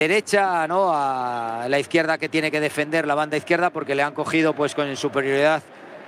derecha, ¿no? A la izquierda, que tiene que defender la banda izquierda, porque le han cogido pues con superioridad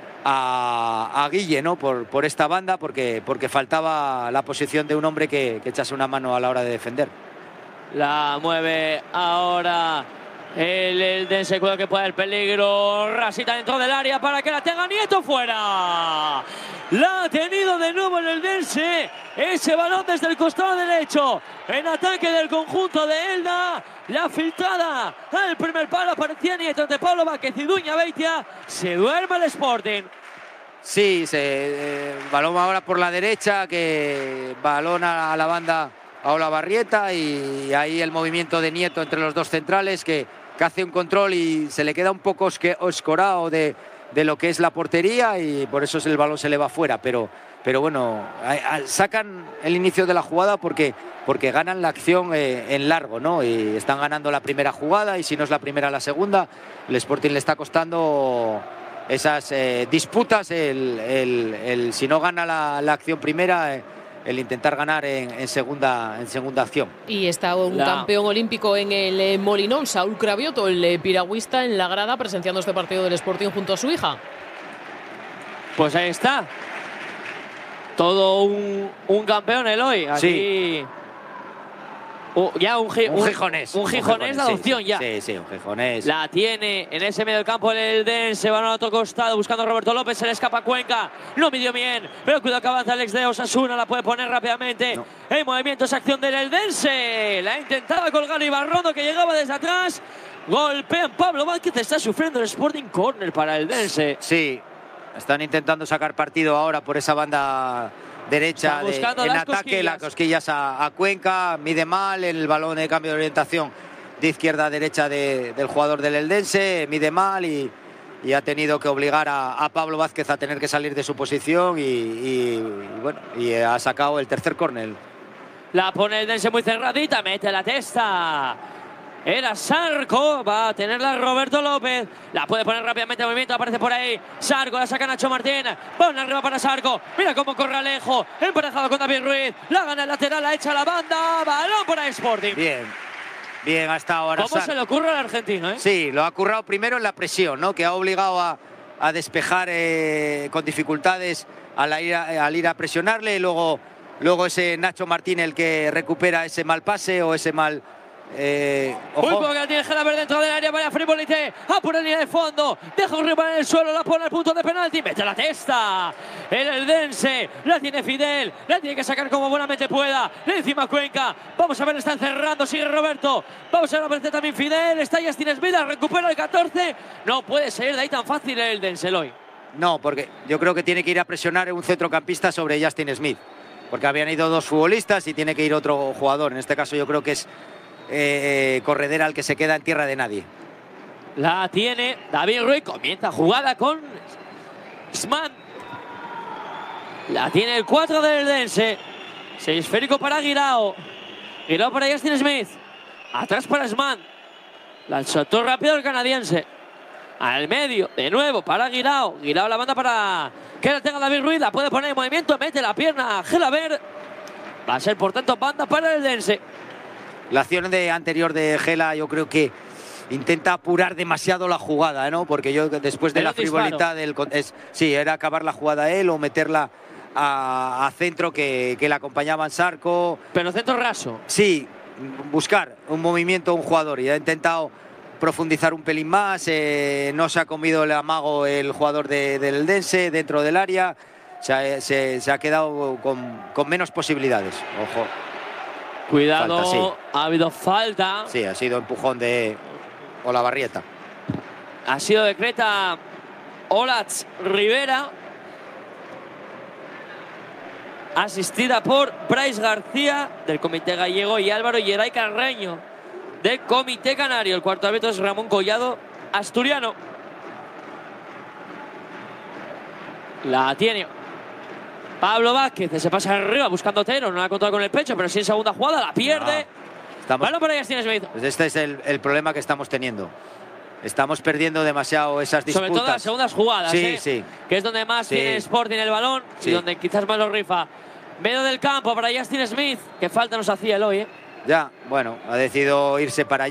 a Guille, ¿no? Por esta banda, porque faltaba la posición de un hombre que echase una mano a la hora de defender. La mueve ahora el Eldense, cuidado que puede haber peligro. Rasita dentro del área para que la tenga Nieto, fuera. La ha tenido de nuevo el Eldense. Ese balón desde el costado derecho en ataque del conjunto de Elda. La filtrada al primer palo, aparecía Nieto ante Pablo Vázquez y Duña Beitia. Se duerme el Sporting. Sí, balón ahora por la derecha, que balón a la banda a Olavarrieta, y ahí el movimiento de Nieto entre los dos centrales, que hace un control y se le queda un poco oscorado de lo que es la portería, y por eso el balón se le va fuera. Pero bueno, sacan el inicio de la jugada porque ganan la acción en largo, ¿no? Y están ganando la primera jugada, y si no es la primera, la segunda. El Sporting le está costando esas disputas, si no gana la acción primera, el intentar ganar en segunda acción. Y está un campeón olímpico en el Molinón, Saúl Cravioto, el piragüista, en la grada presenciando este partido del Sporting junto a su hija. Pues ahí está. Todo un campeón, Eloy. Aquí sí. Ya un gijonés. Un gijonés de adopción, sí, ya. Sí, un gijonés. La tiene en ese medio del campo el Eldense. Van al otro costado buscando a Roberto López. Se le escapa a Cuenca. No midió bien. Pero cuidado que avanza Alex de Osasuna. La puede poner rápidamente. No. En movimiento esa acción del Eldense. La intentaba colgar Ibarrondo, que llegaba desde atrás. Golpean Pablo Vázquez. Está sufriendo el Sporting corner para el Eldense. Sí. Están intentando sacar partido ahora por esa banda derecha en ataque, cosquillas. Las cosquillas a Cuenca, mide mal el balón de cambio de orientación de izquierda a derecha del jugador del Eldense, mide mal y ha tenido que obligar a Pablo Vázquez a tener que salir de su posición y ha sacado el tercer córner. La pone el Eldense muy cerradita, mete la testa. Era Sarco, va a tenerla Roberto López. La puede poner rápidamente en movimiento, aparece por ahí Sarco, la saca Nacho Martín. Pone arriba para Sarco. Mira cómo corre Alejo, emparejado con David Ruiz. La gana el lateral, la echa a la banda. Balón para Sporting. Bien hasta ahora. ¿Cómo se le ocurre al argentino, eh? Sí, lo ha currado primero en la presión, ¿no? Que ha obligado a despejar con dificultades al ir a presionarle. Luego ese Nacho Martín el que recupera ese mal pase o ese mal... Uy, porque la tiene Gelaber dentro del área, vaya Fribolite, a por la línea de fondo, deja un rival en el suelo, la pone al punto de penalti, mete la testa, el Eldense, la tiene Fidel, la tiene que sacar como buenamente pueda, encima Cuenca, vamos a ver, está encerrando, sigue Roberto, vamos a ver, aparece también Fidel, está Justin Smith, recupera el 14, no puede salir de ahí tan fácil el Eldense, Eloy. No, porque yo creo que tiene que ir a presionar un centrocampista sobre Justin Smith, porque habían ido dos futbolistas y tiene que ir otro jugador, en este caso yo creo que es Corredera el que se queda en tierra de nadie. La tiene David Ruiz, comienza jugada con Sman. La tiene el 4 del Eldense. Esférico para Guirao. Guirao para Justin Smith. Atrás para Sman. La soltó rápido el canadiense. Al medio, de nuevo para Guirao. Guirao la manda para que la tenga David Ruiz. La puede poner en movimiento, mete la pierna a Gelaber. Va a ser por tanto banda para el Eldense. La acción anterior de Gela yo creo que intenta apurar demasiado la jugada, ¿no? Porque yo después de la frivolidad era acabar la jugada él o meterla a centro que le acompañaban Sarco. Pero centro raso. Sí, buscar un movimiento, un jugador, y ha intentado profundizar un pelín más, no se ha comido el amago el jugador del Eldense dentro del área, se ha quedado con menos posibilidades. Ojo. Cuidado, falta, sí. Ha habido falta. Sí, ha sido empujón de Olavarrieta. Ha sido decreta Olatz Rivera. Asistida por Bryce García del Comité Gallego y Álvaro Yeray Carreño del Comité Canario. El cuarto árbitro es Ramón Collado, asturiano. La tiene Pablo Vázquez, se pasa arriba buscando a Otero, no la ha contado con el pecho, pero sí en segunda jugada, la pierde. Balón para Justin Smith. Pues este es el problema que estamos teniendo. Estamos perdiendo demasiado esas disputas. Sobre todo las segundas jugadas, sí. Que es donde más tiene Sporting el balón y donde quizás más lo rifa. Medio del campo para Justin Smith, que falta nos hacía el hoy. Ya, bueno, ha decidido irse para allá.